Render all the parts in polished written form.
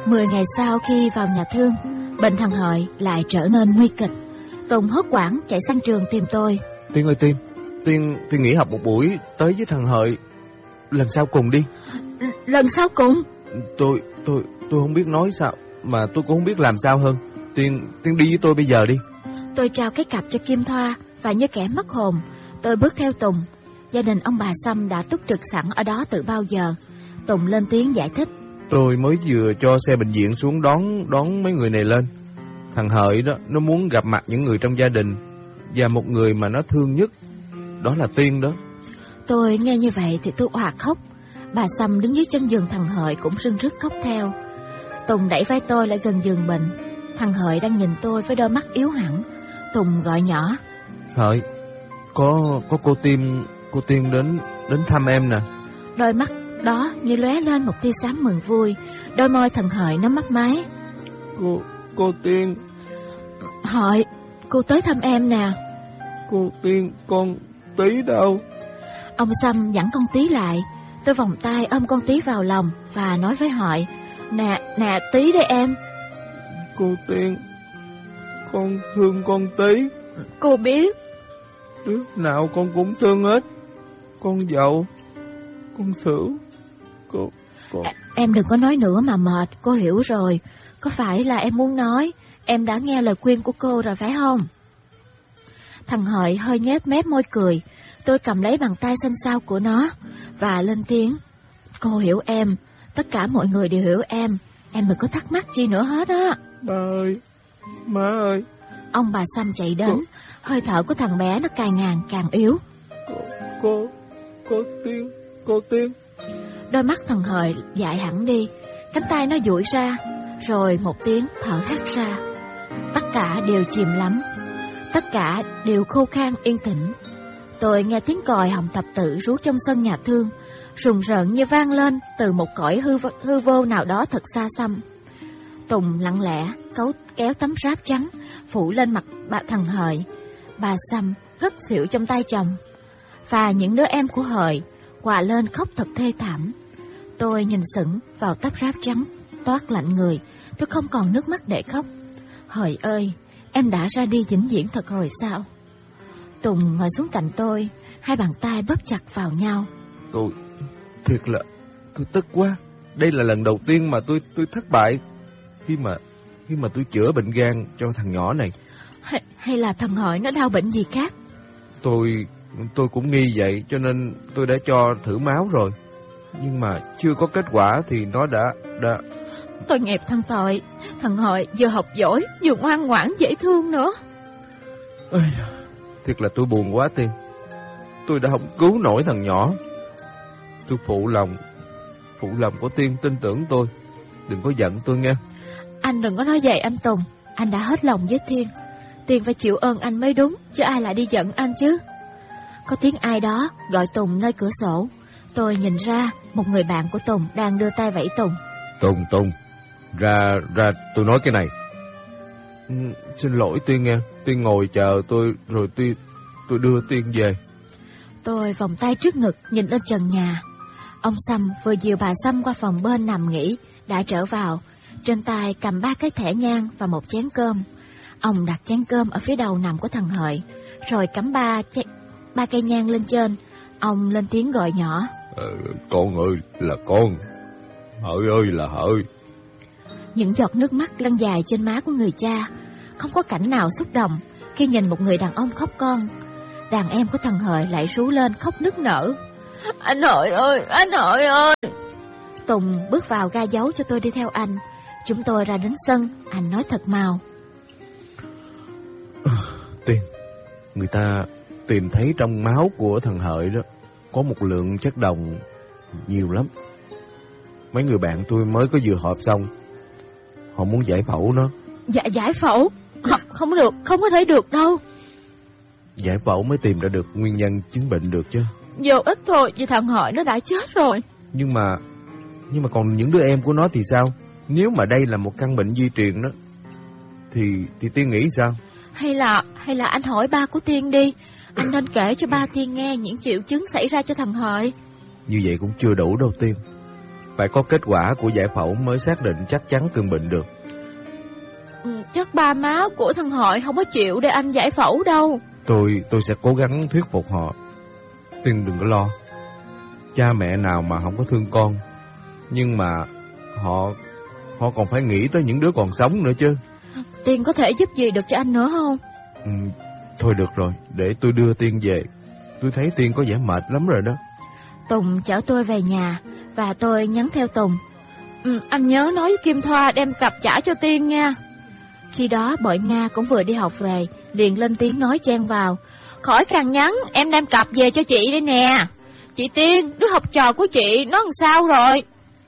10 ngày sau khi vào nhà thương, bệnh thằng Hợi lại trở nên nguy kịch. Tùng hốt hoảng chạy sang trường tìm tôi. Tiên ơi Tiên nghỉ học một buổi tới với thằng Hợi lần sau cùng đi. Lần sau cùng? Tôi không biết nói sao, mà tôi cũng không biết làm sao hơn. Tiên đi với tôi bây giờ đi. Tôi trao cái cặp cho Kim Thoa và như kẻ mất hồn, tôi bước theo Tùng. Gia đình ông bà Sâm đã túc trực sẵn ở đó từ bao giờ. Tùng lên tiếng giải thích. Tôi mới vừa cho xe bệnh viện xuống đón mấy người này lên. Thằng Hợi đó, nó muốn gặp mặt những người trong gia đình, và một người mà nó thương nhất, đó là Tiên đó. Tôi nghe như vậy thì tôi òa khóc. Bà Sâm đứng dưới chân giường thằng Hợi cũng rưng rức khóc theo. Tùng đẩy vai tôi lại gần giường bệnh. Thằng Hợi đang nhìn tôi với đôi mắt yếu hẳn. Tùng gọi nhỏ. Hợi, có cô Tiên đến thăm em nè. Đôi mắt đó như lóe lên một tia sáng mừng vui. Đôi môi thằng Hợi nó mấp máy. Cô Tiên. Hợi, cô tới thăm em nè. Cô Tiên, con Tí đâu? Ông Sâm dẫn con Tí lại. Tôi vòng tay ôm con Tí vào lòng và nói với Hợi. Nè Tí đây em. Cô Tiên, con thương con Tí. Cô biết. Đứa nào con cũng thương hết. Con Dậu, con Sửu, cô... Em đừng có nói nữa mà mệt, cô hiểu rồi. Có phải là em muốn nói em đã nghe lời khuyên của cô rồi phải không? Thằng Hợi hơi nhếch mép môi cười. Tôi cầm lấy bàn tay xanh xao của nó và lên tiếng. Cô hiểu em, tất cả mọi người đều hiểu em đừng có thắc mắc chi nữa hết á. Ba ơi, má ơi. Ông bà Sâm chạy đến. Hơi thở của thằng bé nó càng ngày càng yếu. Cô Tiên. Đôi mắt thằng Hợi dại hẳn đi. Cánh tay nó duỗi ra. Rồi một tiếng thở hắt ra. Tất cả đều chìm lắm. Tất cả đều khô khan yên tĩnh. Tôi nghe tiếng còi hồng thập tự rú trong sân nhà thương, rùng rợn như vang lên từ một cõi hư vô nào đó thật xa xăm. Tùng lặng lẽ kéo tấm ráp trắng phủ lên mặt thằng Hợi. Bà Sâm ngất xỉu trong tay chồng, và những đứa em của Hợi quà lên khóc thật thê thảm. Tôi nhìn sững vào tấm ráp trắng toát lạnh người. Tôi không còn nước mắt để khóc. Hợi ơi, em đã ra đi vĩnh viễn thật rồi sao? Tùng ngồi xuống cạnh tôi, hai bàn tay bóp chặt vào nhau. Tôi tức quá. Đây là lần đầu tiên mà tôi thất bại khi mà tôi chữa bệnh gan cho thằng nhỏ này. Hay là thằng Hợi nó đau bệnh gì khác? Tôi cũng nghi vậy, cho nên tôi đã cho thử máu rồi. Nhưng mà chưa có kết quả thì nó đã... Tôi nghiệp thằng Tội. Thằng Hợi vừa học giỏi, vừa ngoan ngoãn dễ thương nữa. Ôi, thiệt là tôi buồn quá Tiên. Tôi đã không cứu nổi thằng nhỏ. Tôi phụ lòng của Tiên tin tưởng tôi. Đừng có giận tôi nghe. Anh đừng có nói vậy anh Tùng. Anh đã hết lòng với Tiên. Tiên phải chịu ơn anh mới đúng, chứ ai lại đi giận anh chứ. Có tiếng ai đó gọi Tùng nơi cửa sổ. Tôi nhìn ra một người bạn của Tùng đang đưa tay vẫy Tùng. Tùng, ra tôi nói cái này. Xin lỗi Tiên nghe. Tiên ngồi chờ tôi rồi tôi đưa Tiên về. Tôi vòng tay trước ngực nhìn lên trần nhà. Ông Sâm vừa dìu bà Sâm qua phòng bên nằm nghỉ đã trở vào. Trên tay cầm 3 cái thẻ nhang và một chén cơm. Ông đặt chén cơm ở phía đầu nằm của thằng Hợi, rồi cắm 3 cây nhang lên trên. Ông lên tiếng gọi nhỏ. Con ơi là con, Hợi ơi là Hợi. Những giọt nước mắt lăn dài trên má của người cha. Không có cảnh nào xúc động khi nhìn một người đàn ông khóc con. Đàn em của thằng Hợi lại rú lên khóc nức nở. Anh Hợi ơi, anh Hợi ơi. Tùng bước vào ga dấu cho tôi đi theo anh. Chúng tôi ra đến sân. Anh nói thật mau. Tiên, người ta tìm thấy trong máu của thằng Hợi đó có một lượng chất đồng nhiều lắm. Mấy người bạn tôi mới có vừa họp xong, họ muốn giải phẫu nó. Dạ giải phẫu? Không được, không có thể được đâu. Giải phẫu mới tìm ra được nguyên nhân chứng bệnh được chứ. Vô ích thôi, vì thằng Hợi nó đã chết rồi. Nhưng mà còn những đứa em của nó thì sao? Nếu mà đây là một căn bệnh di truyền đó thì Tiên nghĩ sao? Hay là anh hỏi ba của Tiên đi. Anh nên kể cho ba Tiên nghe những triệu chứng xảy ra cho thằng Hợi. Như vậy cũng chưa đủ đâu Tiên. Phải có kết quả của giải phẫu mới xác định chắc chắn cơn bệnh được. Chắc ba má của thằng Hội không có chịu để anh giải phẫu đâu. Tôi sẽ cố gắng thuyết phục họ. Tiên đừng có lo. Cha mẹ nào mà không có thương con. Nhưng mà họ còn phải nghĩ tới những đứa còn sống nữa chứ. Tiên có thể giúp gì được cho anh nữa không? Thôi được rồi, để tôi đưa Tiên về. Tôi thấy Tiên có vẻ mệt lắm rồi đó. Tùng chở tôi về nhà và tôi nhắn theo Tùng. Anh nhớ nói với Kim Thoa đem cặp trả cho Tiên nha. Khi đó Bội Nga cũng vừa đi học về, liền lên tiếng nói chen vào. Khỏi cần nhắn, em đem cặp về cho chị đây nè. Chị Tiên, đứa học trò của chị, nó làm sao rồi?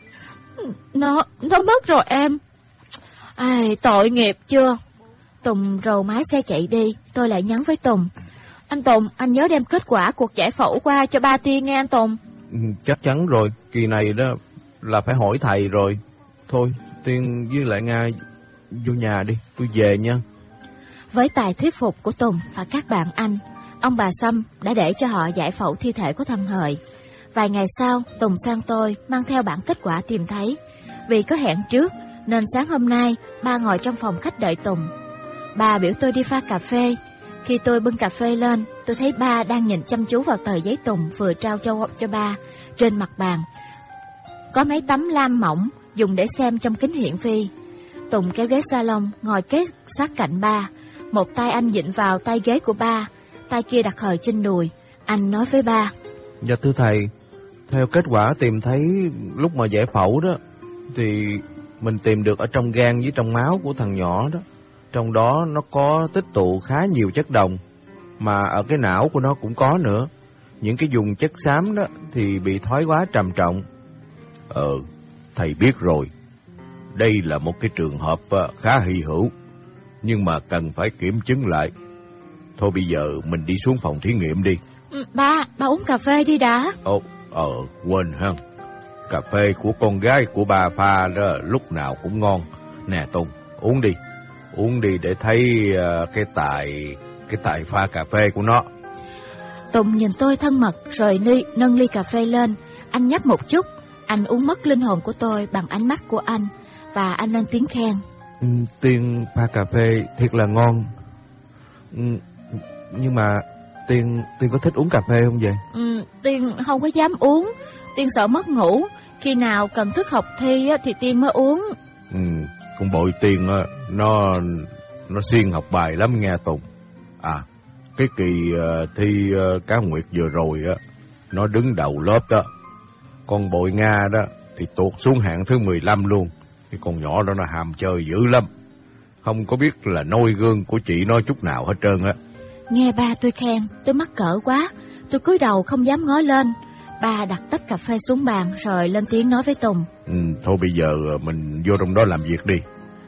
Nó mất rồi em. Ai, tội nghiệp chưa? Tùng rầu máy xe chạy đi, tôi lại nhắn với Tùng. Anh Tùng, anh nhớ đem kết quả cuộc giải phẫu qua cho ba Tiên nghe anh Tùng. Chắc chắn rồi, kỳ này đó là phải hỏi thầy rồi. Thôi, Tiên với lại Nga vô nhà đi, tôi về nha. Với tài thuyết phục của Tùng và các bạn anh, ông bà Sâm đã để cho họ giải phẫu thi thể của thằng Hợi. Vài ngày sau, Tùng sang tôi mang theo bản kết quả tìm thấy. Vì có hẹn trước, nên sáng hôm nay, ba ngồi trong phòng khách đợi Tùng. Ba biểu tôi đi pha cà phê. Khi tôi bưng cà phê lên, tôi thấy ba đang nhìn chăm chú vào tờ giấy Tùng vừa trao cho ba. Trên mặt bàn có mấy tấm lam mỏng dùng để xem trong kính hiển vi. Tùng kéo ghế salon ngồi kế sát cạnh ba. Một tay anh vịn vào tay ghế của ba, tay kia đặt Hời trên đùi. Anh nói với ba. Dạ thưa thầy, theo kết quả tìm thấy lúc mà giải phẫu đó, thì mình tìm được ở trong gan với trong máu của thằng nhỏ đó. Trong đó nó có tích tụ khá nhiều chất đồng, mà ở cái não của nó cũng có nữa. Những cái vùng chất xám đó thì bị thoái hóa trầm trọng. Thầy biết rồi. Đây là một cái trường hợp khá hy hữu, nhưng mà cần phải kiểm chứng lại. Thôi bây giờ mình đi xuống phòng thí nghiệm đi. Ba uống cà phê đi đã. Quên ha. Cà phê của con gái của bà pha đó lúc nào cũng ngon. Nè Tùng, uống đi. Uống đi để thấy cái tài pha cà phê của nó. Tùng nhìn tôi thân mật rồi nâng ly cà phê lên. Anh nhấp một chút. Anh uống mất linh hồn của tôi bằng ánh mắt của anh. Và anh lên tiếng khen. Tiên pha cà phê thiệt là ngon. Nhưng mà Tiên có thích uống cà phê không vậy? Tiên không có dám uống. Tiên sợ mất ngủ. Khi nào cần thức học thi thì Tiên mới uống. Con Bội Tiên nó siêng học bài lắm nghe Tùng. Cái kỳ thi Cá Nguyệt vừa rồi nó đứng đầu lớp đó. Con Bội Nga đó thì tuột xuống hạng thứ 15 luôn. Cái con nhỏ đó nó ham chơi dữ lắm. Không có biết là noi gương của chị nó chút nào hết trơn á. Nghe ba tôi khen, tôi mắc cỡ quá. Tôi cúi đầu không dám ngó lên. Ba đặt tách cà phê xuống bàn rồi lên tiếng nói với Tùng. Thôi bây giờ mình vô trong đó làm việc đi.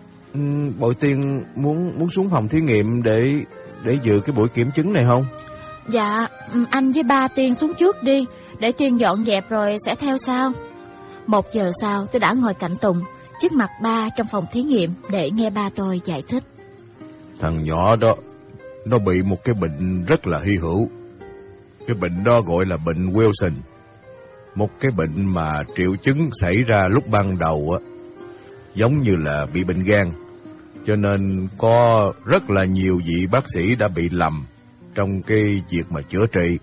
Bội Tiên muốn xuống phòng thí nghiệm để dự cái buổi kiểm chứng này không? Dạ, anh với ba Tiên xuống trước đi, để Tiên dọn dẹp rồi sẽ theo sau. 1 giờ sau tôi đã ngồi cạnh Tùng, trước mặt ba trong phòng thí nghiệm để nghe ba tôi giải thích. Thằng nhỏ đó, nó bị một cái bệnh rất là hy hữu. Cái bệnh đó gọi là bệnh Wilson. Một cái bệnh mà triệu chứng xảy ra lúc ban đầu giống như là bị bệnh gan. Cho nên có rất là nhiều vị bác sĩ đã bị lầm trong cái việc mà chữa trị.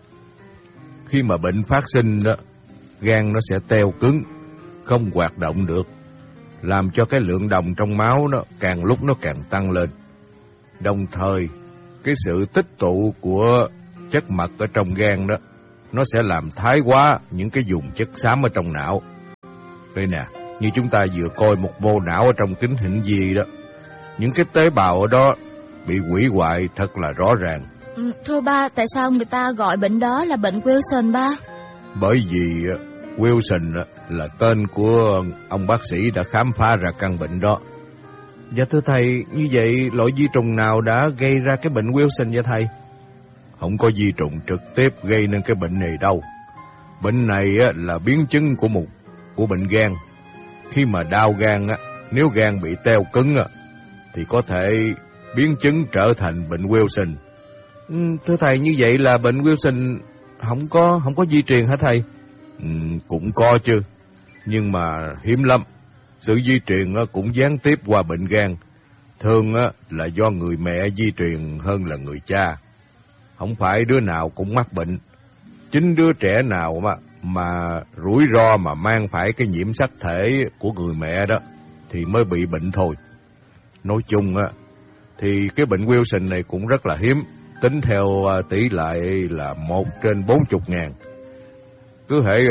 Khi mà bệnh phát sinh đó, gan nó sẽ teo cứng, không hoạt động được, làm cho cái lượng đồng trong máu nó càng lúc nó càng tăng lên. Đồng thời, cái sự tích tụ của chất mật ở trong gan đó, nó sẽ làm thái hóa những cái vùng chất xám ở trong não. Đây nè, như chúng ta vừa coi một mô não ở trong kính hiển vi đó. Những cái tế bào ở đó bị hủy hoại thật là rõ ràng. Thưa ba, tại sao người ta gọi bệnh đó là bệnh Wilson ba? Bởi vì Wilson là tên của ông bác sĩ đã khám phá ra căn bệnh đó. Dạ thưa thầy, như vậy loại vi trùng nào đã gây ra cái bệnh Wilson vậy thầy? Không có vi trùng trực tiếp gây nên cái bệnh này đâu. Bệnh này là biến chứng của bệnh gan. Khi mà đau gan, nếu gan bị teo cứng thì có thể biến chứng trở thành bệnh Wilson. Thưa thầy, như vậy là bệnh Wilson không có di truyền hả thầy? Cũng có chứ. Nhưng mà hiếm lắm. Sự di truyền cũng gián tiếp qua bệnh gan. Thường là do người mẹ di truyền hơn là người cha. Không phải đứa nào cũng mắc bệnh. Chính đứa trẻ nào mà rủi ro mà mang phải cái nhiễm sắc thể của người mẹ đó thì mới bị bệnh thôi. Nói chung thì cái bệnh Wilson này cũng rất là hiếm, tính theo tỷ lệ là 1/40.000. Cứ hễ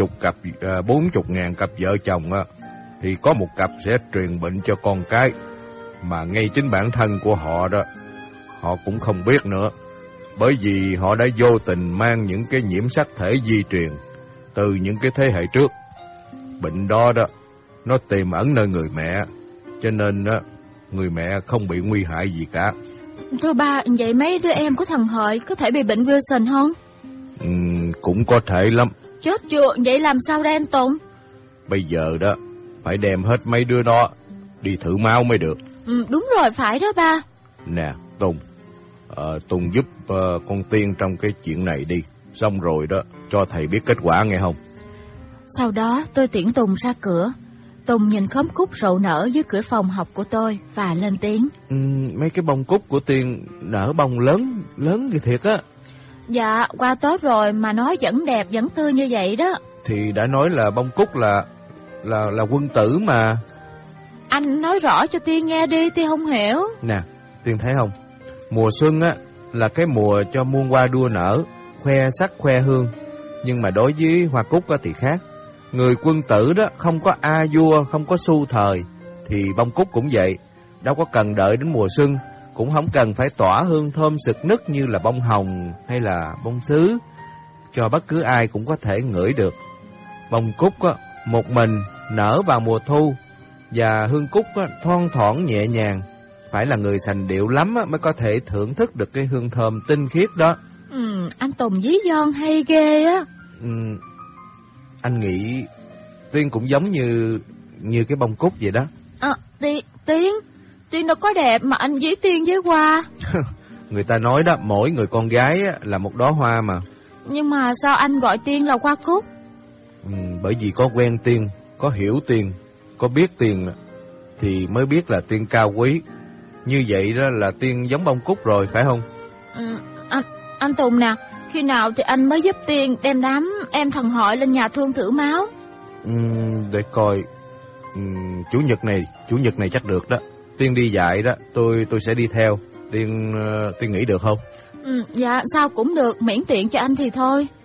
40.000 cặp vợ chồng thì có một cặp sẽ truyền bệnh cho con cái, mà ngay chính bản thân của họ đó, họ cũng không biết nữa, bởi vì họ đã vô tình mang những cái nhiễm sắc thể di truyền từ những cái thế hệ trước. Bệnh đó nó tiềm ẩn nơi người mẹ, cho nên người mẹ không bị nguy hại gì cả. Thưa ba, vậy mấy đứa em của thằng Hợi có thể bị bệnh Wilson không? Cũng có thể lắm. Chết chưa, vậy làm sao đây anh Tùng? Bây giờ đó, phải đem hết mấy đứa đó đi thử máu mới được. Đúng rồi, phải đó ba. Nè, Tùng, Tùng giúp con Tiên trong cái chuyện này đi. Xong rồi đó, cho thầy biết kết quả nghe không? Sau đó tôi tiễn Tùng ra cửa. Tùng nhìn khóm cúc rộ nở dưới cửa phòng học của tôi và lên tiếng. Mấy cái bông cúc của Tiên nở bông lớn như thiệt á. Dạ, qua Tết rồi mà nó vẫn đẹp, vẫn tươi như vậy đó. Thì đã nói là bông cúc là quân tử mà. Anh nói rõ cho Tiên nghe đi, Tiên không hiểu. Nè, Tiên thấy không? Mùa xuân là cái mùa cho muôn hoa đua nở, khoe sắc khoe hương. Nhưng mà đối với hoa cúc thì khác. Người quân tử đó không có a vua, không có xu thời, thì bông cúc cũng vậy. Đâu có cần đợi đến mùa xuân, cũng không cần phải tỏa hương thơm sực nức như là bông hồng hay là bông sứ, cho bất cứ ai cũng có thể ngửi được. Bông cúc một mình nở vào mùa thu, và hương cúc thoang thoảng nhẹ nhàng. Phải là người sành điệu lắm mới có thể thưởng thức được cái hương thơm tinh khiết đó. Anh Tùng dí giòn hay ghê á. Anh nghĩ Tiên cũng giống như cái bông cúc vậy đó. Tiên đâu có đẹp mà anh dí Tiên với hoa. Người ta nói đó, mỗi người con gái là một đóa hoa mà. Nhưng mà sao anh gọi Tiên là hoa cúc? Bởi vì có quen Tiên, có hiểu Tiên, có biết Tiên thì mới biết là Tiên cao quý. Như vậy đó là Tiên giống bông cúc rồi, phải không? Anh Tùng nè, khi nào thì anh mới giúp Tiên đem đám em thằng Hội lên nhà thương thử máu? Để coi. Chủ nhật này chắc được đó. Tiên đi dạy đó, tôi sẽ đi theo. Tiên nghĩ được không? Dạ sao cũng được, miễn tiện cho anh thì thôi.